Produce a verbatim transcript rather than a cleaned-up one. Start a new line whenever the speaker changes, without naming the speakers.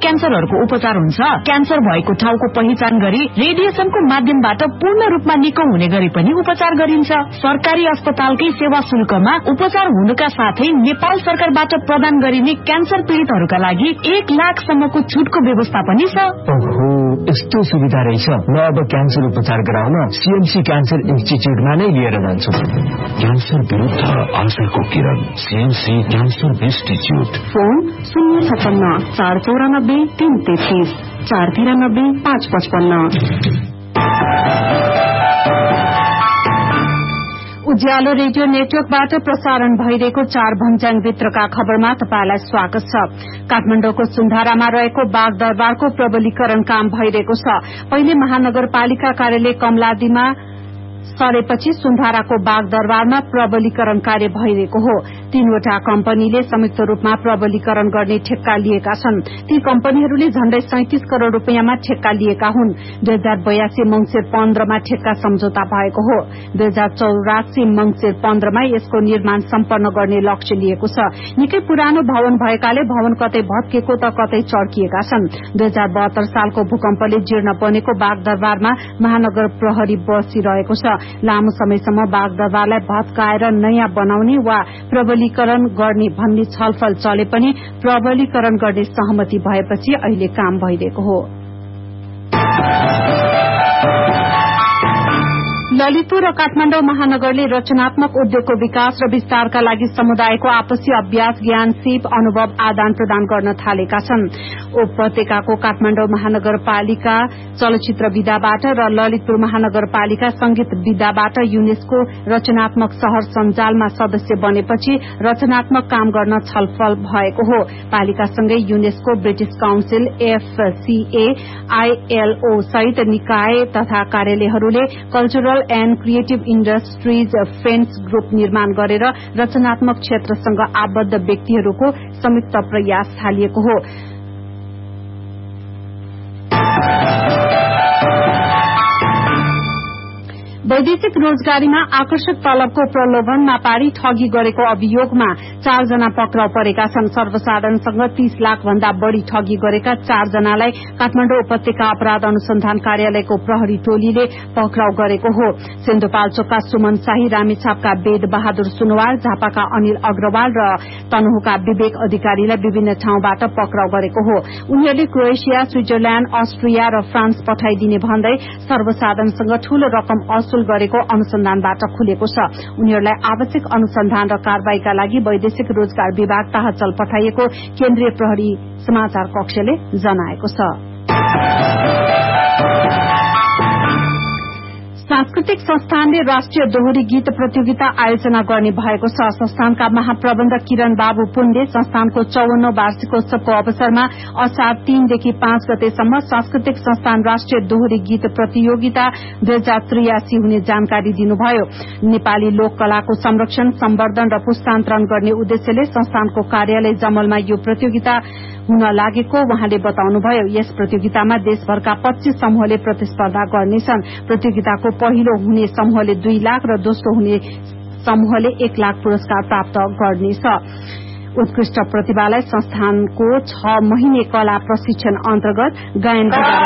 क्यान्सरहरूको उपचार हुन्छ। क्यान्सर भएको ठाउँको पहिचान गरी रेडिएसनको माध्यमबाट पूर्ण रूपमा निको हुने गरी पनि उपचार गरिन्छ। सरकारी अस्पतालकै सेवा शुल्कमा उपचार हुनुका साथै नेपाल सरकारबाट प्रदान गरिने क्यान्सर पीड़ितहरूका लागि एक लाख सम्मको छुटको व्यवस्था पनि छ।
ओहो, यस्तो सुविधा रहेछ। म अब क्यान्सर उपचार गराउन सीएमसी क्यान्सर इन्स्टिच्युटमा नै लिएर जान्छु।
क्यान्सर विरुद्ध आशाको किरण, सीएमसी क्यान्सर इन्स्टिच्युट।
फोन शून्य छप्पन्न चार चौरानब्बे तीन तेत्तीस चार तिरानब्बे पाँच पचपन्न। उज्यालो रेडियो नेटवर्कबाट प्रसारण भइरहेको चार भञ्ज्याङ भित्रका खबरमा तपाईलाई स्वागत छ। काठमाडौँको सुन्धारामा रहेको बाघ दरबारको प्रबलीकरण काम भइरहेको छ। पहिले महानगरपालिका कार्यालय कमलादीमा सरेपछि सुन्धाराको बाघ दरबारमा प्रबलीकरण कार्य भइरहेको हो। तीनवटा कम्पनीले संयुक्त रूपमा प्रबलीकरण गर्ने ठेक्का लिएका छन्। ती कम्पनीहरूले झण्डै सैंतिस करोड़ रूपियाँमा ठेक्का लिएका हुन्। दुई हजार बयासी मंगिर पन्ध्रमा ठेक्का सम्झौता भएको हो। दुई हजार चौरासी मंगिर पन्ध्रमा यसको निर्माण सम्पन्न गर्ने लक्ष्य लिएको छ। निकै पुरानो भवन भएकाले भवन कतै भत्केको त कतै चर्किएका छन्। दुई हजार बहत्तर सालको भूकम्पले जीर्ण बनेको बाघ दरबारमा महानगर प्रहरी बसिरहेको छ। लामो समयसम्म बाघ दरबारलाई भत्काएर नयाँ बनाउने वा प्रबलीकरण गर्ने भन्ने छलफल चले पनि प्रबलीकरण गर्ने सहमति भएपछि अहिले काम भइरहेको हो। ललितपुर र काठमाडौँ महानगरले रचनात्मक उद्योगको विकास र विस्तारका लागि समुदायको आपसी अभ्यास, ज्ञान, सिप, अनुभव आदान प्रदान गर्न थालेका छन्। उपत्यकाको काठमाडौँ महानगरपालिका चलचित्र विधाबाट र ललितपुर महानगरपालिका संगीत विधाबाट युनेस्को रचनात्मक शहर सञ्जालमा सदस्य बनेपछि रचनात्मक काम गर्न छलफल भएको हो। पालिकासँगै UNESCO, British council, FCA, ILO सहित निकाय तथा कार्यालयहरूले cultural and creative industries friends group निर्माण गरेर रचनात्मक क्षेत्रसँग आबद्ध व्यक्तिहरूको संयुक्त प्रयास थालिएको हो। वैदेशिक रोजगारीमा आकर्षक तलबको प्रलोभनमा पारी ठगी गरेको अभियोगमा चारजना पक्राउ परेका छन्। सर्वसाधारणसँग तीस लाख भन्दा बढ़ी ठगी गरेका चारजनालाई काठमाडौँ उपत्यका अपराध अनुसन्धान कार्यालयको प्रहरी टोलीले पक्राउ गरेको हो। सिन्धुपाल्चोकका सुमन शाही, रामेछापका वेद बहादुर सुनवार, झापाका अनिल अग्रवाल र तनहुका विवेक अधिकारीलाई विभिन्न ठाउँबाट पक्राउ गरेको हो। उनीहरूले क्रोएसिया, स्विजरल्याण्ड, अस्ट्रिया र फ्रान्स पठाइदिने भन्दै सर्वसाधारणसँग ठूलो रकम असुल गरेको अनुसन्धानबाट खुलेको छ। उनीहरूलाई आवश्यक अनुसन्धान र कारवाहीका लागि वैदेशिक रोजगार विभाग ताहचल पठाइएको केन्द्रीय प्रहरी समाचार कक्षले जनाएको छ। सांस्कृतिक संस्थानले राष्ट्रिय दोहोरी गीत प्रतियोगिता आयोजना गर्ने भएको छ। संस्थानका महाप्रबन्धक किरण बाबु पुनले संस्थानको चौवन्नौं वार्षिकोत्सवको अवसरमा असार तीनदेखि पाँच गतेसम्म सांस्कृतिक संस्थान राष्ट्रिय दोहोरी गीत प्रतियोगिता दुई हजार त्रियासी हुने जानकारी दिनुभयो। नेपाली लोक कलाको संरक्षण, सम्वर्धन र पुस्तान्तरण गर्ने उद्देश्यले संस्थानको कार्यालय जमलमा यो प्रतियोगिता हुन लागेको उहाँले बताउनुभयो। यस प्रतियोगितामा देशभरका पच्चीस समूहले प्रतिस्पर्धा गर्नेछन्। प्रतियोगिताको पहिलो हुने समूहले दुई लाख र दोस्रो हुने समूहले एक लाख पुरस्कार प्राप्त गर्नेछ। उत्कृष्ट प्रतिभालाई संस्थानको छ महिने कला प्रशिक्षण अन्तर्गत गायन